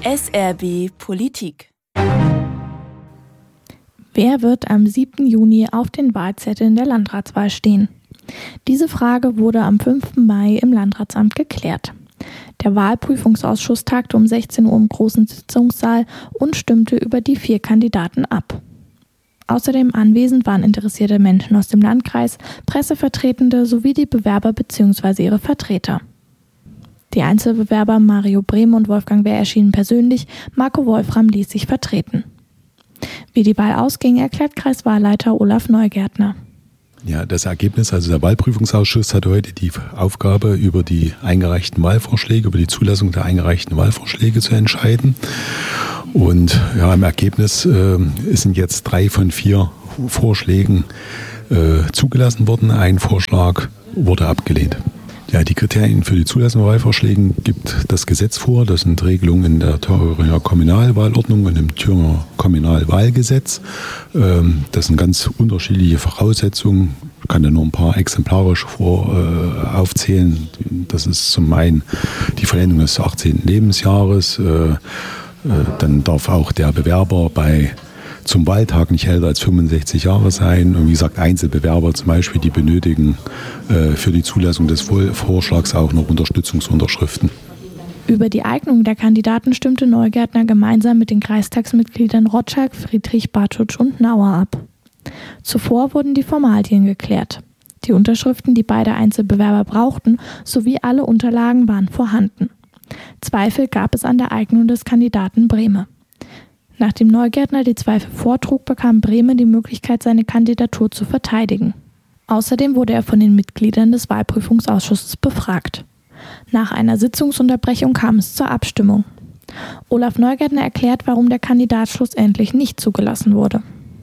SRB Politik. Wer wird am 7. Juni auf den Wahlzetteln der Landratswahl stehen? Diese Frage wurde am 5. Mai im Landratsamt geklärt. Der Wahlprüfungsausschuss tagte um 16 Uhr im großen Sitzungssaal und stimmte über die 4 Kandidaten ab. Außerdem anwesend waren interessierte Menschen aus dem Landkreis, Pressevertretende sowie die Bewerber bzw. ihre Vertreter. Die Einzelbewerber Mario Brehm und Wolfgang Wehr erschienen persönlich, Marco Wolfram ließ sich vertreten. Wie die Wahl ausging, erklärt Kreiswahlleiter Olaf Neugärtner. Ja, das Ergebnis, also der Wahlprüfungsausschuss hat heute die Aufgabe, über die eingereichten Wahlvorschläge, über die Zulassung der eingereichten Wahlvorschläge zu entscheiden. Und ja, im Ergebnis sind jetzt 3 von 4 Vorschlägen zugelassen worden. Ein Vorschlag wurde abgelehnt. Ja, die Kriterien für die Zulassung von Wahlvorschlägen gibt das Gesetz vor. Das sind Regelungen in der Thüringer Kommunalwahlordnung und im Thüringer Kommunalwahlgesetz. Das sind ganz unterschiedliche Voraussetzungen. Ich kann da nur ein paar exemplarisch aufzählen. Das ist zum einen die Vollendung des 18. Lebensjahres. Dann darf auch der Bewerber zum Wahltag nicht älter als 65 Jahre sein. Und wie gesagt, Einzelbewerber zum Beispiel, die benötigen für die Zulassung des Vorschlags auch noch Unterstützungsunterschriften. Über die Eignung der Kandidaten stimmte Neugärtner gemeinsam mit den Kreistagsmitgliedern Rotschalk, Friedrich, Bartschutsch und Nauer ab. Zuvor wurden die Formalien geklärt. Die Unterschriften, die beide Einzelbewerber brauchten, sowie alle Unterlagen waren vorhanden. Zweifel gab es an der Eignung des Kandidaten Brehme. Nachdem Neugärtner die Zweifel vortrug, bekam Brehme die Möglichkeit, seine Kandidatur zu verteidigen. Außerdem wurde er von den Mitgliedern des Wahlprüfungsausschusses befragt. Nach einer Sitzungsunterbrechung kam es zur Abstimmung. Olaf Neugärtner erklärt, warum der Kandidat schlussendlich nicht zugelassen wurde.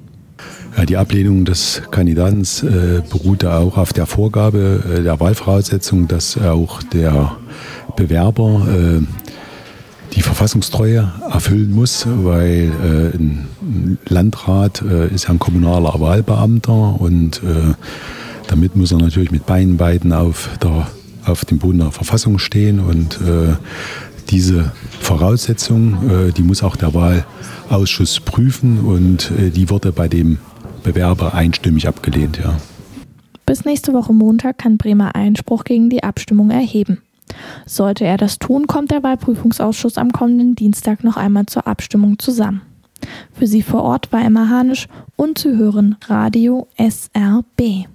Ja, die Ablehnung des Kandidaten beruhte auch auf der Vorgabe der Wahlvoraussetzung, dass auch der Bewerber die Verfassungstreue erfüllen muss, weil ein Landrat ist ja ein kommunaler Wahlbeamter und damit muss er natürlich mit beiden Beinen auf dem Boden der Verfassung stehen und diese Voraussetzung, die muss auch der Wahlausschuss prüfen und die wurde bei dem Bewerber einstimmig abgelehnt. Ja. Bis nächste Woche Montag kann Brehme Einspruch gegen die Abstimmung erheben. Sollte er das tun, kommt der Wahlprüfungsausschuss am kommenden Dienstag noch einmal zur Abstimmung zusammen. Für Sie vor Ort war Emma Hanisch und Sie hören Radio SRB.